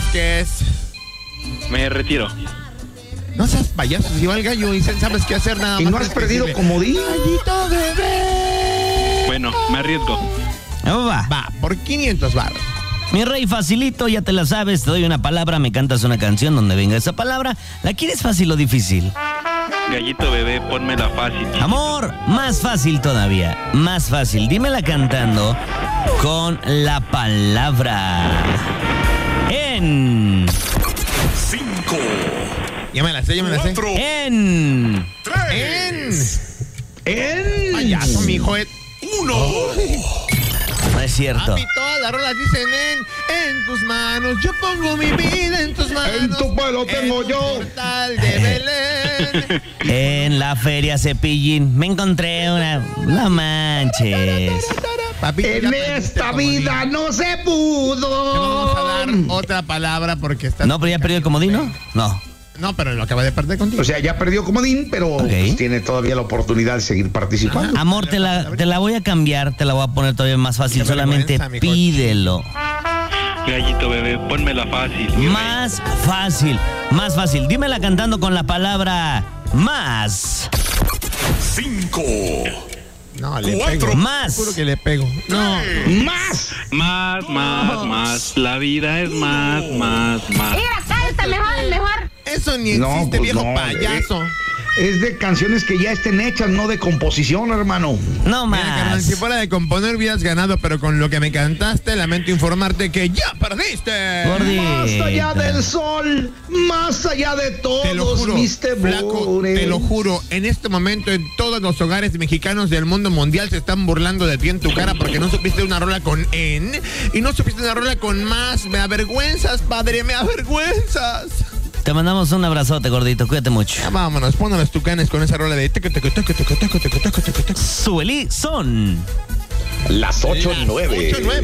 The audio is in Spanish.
Vázquez. Me retiro. No seas payaso, si va el gallo y sabes qué hacer nada más. ¿Y no has perdido comodín? Gallito bebé. Bueno, me arriesgo. ¿Cómo va? Va, por 500 baros. Mi rey, facilito, ya te la sabes. Te doy una palabra, me cantas una canción donde venga esa palabra. ¿La quieres fácil o difícil? Gallito bebé, ponmela fácil. Amor, más fácil todavía. Más fácil. Dímela cantando con la palabra. En. 5, Ya me la sé. 4, En. 3, En payaso, mijo. 1. No es cierto. Papi, todas las rolas dicen en tus manos. Yo pongo mi vida en tus manos. En tu pelo tengo yo. Portal de Belén. En la feria Cepillín me encontré una. No manches. Papi, En esta vida no se te vamos a dar pudo. otra palabra porque está. No, pero ya perdió el comodín, ¿no? No, pero lo acaba de perder contigo. O sea, ya perdió comodín, pero pues, tiene todavía la oportunidad de seguir participando. Amor, te la voy a cambiar, te la voy a poner todavía más fácil. Qué Solamente vergüenza, mijo. pídelo. Gallito bebé, pónmela fácil. Más fácil, más fácil. Dímela cantando con la palabra más. 5, No, le 4, pego. Más. Juro que le pego. No. ¡Más! Más. La vida es más. Mira, cállate, mejor. Eso ni No, existe, pues viejo no, payaso. Es de canciones que ya estén hechas, no de composición, hermano. No Mira, carnal, más. si fuera de componer hubieras ganado, pero con lo que me cantaste, lamento informarte que ya perdiste. Más allá del Gordita. sol, más allá de Te lo todos juro, mis flaco, temores. te lo juro, en este momento en todos los hogares mexicanos del mundo mundial se están burlando de ti en tu cara porque no supiste una rola con en y no supiste una rola con más. Me avergüenzas, padre, me avergüenzas. Te mandamos un abrazote, gordito. Cuídate mucho. Ya vámonos, pon a los tucanes con esa rola de Sueli son. Las 8:09.